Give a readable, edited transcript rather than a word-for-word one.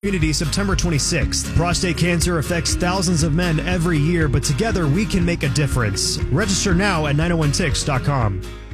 Community, September 26th. Prostate cancer affects thousands of men every year, but together we can make a difference. Register now at 901tix.com.